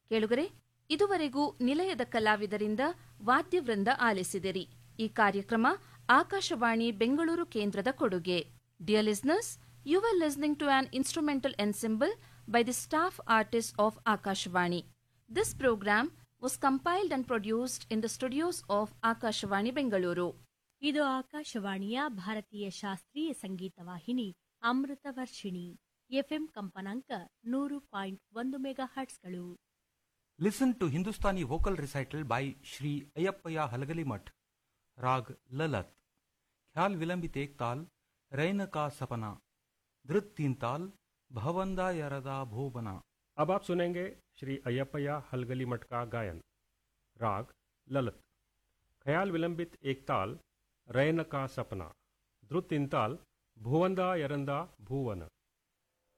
ಕೇಳುಗರೆ, ಇದುವರೆಗೂ ನಿಲಯದ ಕಲಾವಿದರಿಂದ ವಾದ್ಯವೃಂದ ಆಲಿಸಿದಿರಿ. ಈ ಕಾರ್ಯಕ್ರಮ ಆಕಾಶವಾಣಿ ಬೆಂಗಳೂರು ಕೇಂದ್ರದ ಕೊಡುಗೆ. Dear listeners, you were listening to an instrumental ensemble by the staff artists of Akashvani. This program was compiled and produced in the studios of Akashvani Bengaluru. ಇದು ಆಕಾಶವಾಣಿಯ ಭಾರತೀಯ ಶಾಸ್ತ್ರೀಯ ಸಂಗೀತ ವಾಹಿನಿ ಅಮೃತ ವರ್ಷಿಣಿ. ಎಫ್ಎಂ ಕಂಪನಾಂಕ 100.1 mega ಹರ್ಟ್ಸ್ಗಳು. Listen to Hindustani vocal recital by Shri Ayappaya Halgali-Math. Rag Lalat. ख्याल विलंबित एक ताल, रैन का सपना, धृत तीन ताल, भवंदा यरदा भोबना. अब आप सुनेंगे श्री अय्यप्पया हलगली मठ का गायन. राग ललत. ख्याल विलंबित एक ताल, रैन का सपना, धृत तीन ताल, भुवंदा यरंदा भुवन.